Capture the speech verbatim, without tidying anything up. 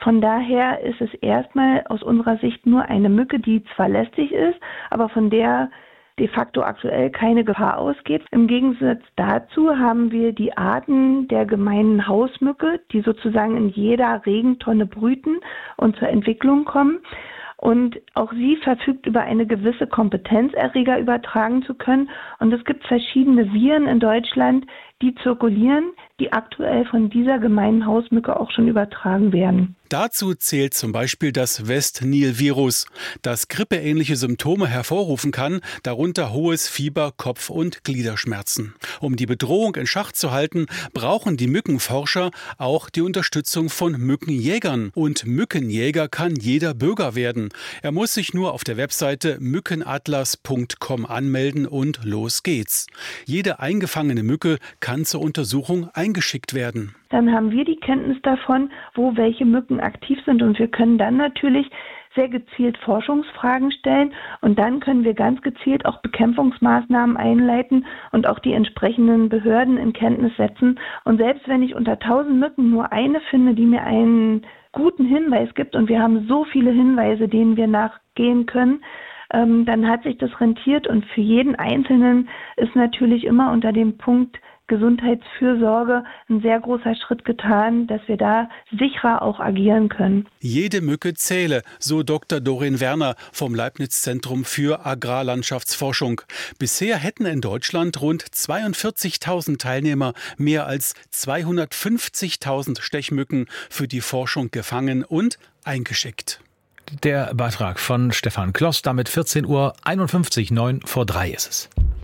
Von daher ist es erstmal aus unserer Sicht nur eine Mücke, die zwar lästig ist, aber von der de facto aktuell keine Gefahr ausgeht. Im Gegensatz dazu haben wir die Arten der gemeinen Hausmücke, die sozusagen in jeder Regentonne brüten und zur Entwicklung kommen. Und auch sie verfügt über eine gewisse Kompetenz, Erreger übertragen zu können. Und es gibt verschiedene Viren in Deutschland, die zirkulieren, die aktuell von dieser gemeinen Hausmücke auch schon übertragen werden. Dazu zählt zum Beispiel das West-Nil-Virus, das grippeähnliche Symptome hervorrufen kann, darunter hohes Fieber, Kopf- und Gliederschmerzen. Um die Bedrohung in Schach zu halten, brauchen die Mückenforscher auch die Unterstützung von Mückenjägern. Und Mückenjäger kann jeder Bürger werden. Er muss sich nur auf der Webseite mückenatlas punkt com anmelden und los geht's. Jede eingefangene Mücke kann zur Untersuchung eingeschickt werden. Dann haben wir die Kenntnis davon, wo welche Mücken aktiv sind, und wir können dann natürlich sehr gezielt Forschungsfragen stellen, und dann können wir ganz gezielt auch Bekämpfungsmaßnahmen einleiten und auch die entsprechenden Behörden in Kenntnis setzen. Und selbst wenn ich unter tausend Mücken nur eine finde, die mir einen guten Hinweis gibt, und wir haben so viele Hinweise, denen wir nachgehen können, ähm, dann hat sich das rentiert, und für jeden Einzelnen ist natürlich immer unter dem Punkt Gesundheitsfürsorge ein sehr großer Schritt getan, dass wir da sicherer auch agieren können. Jede Mücke zähle, so Doktor Doreen Werner vom Leibniz-Zentrum für Agrarlandschaftsforschung. Bisher hätten in Deutschland rund zweiundvierzigtausend Teilnehmer mehr als zweihundertfünfzigtausend Stechmücken für die Forschung gefangen und eingeschickt. Der Beitrag von Stefan Kloss, damit vierzehn Uhr einundfünfzig, neun vor drei ist es.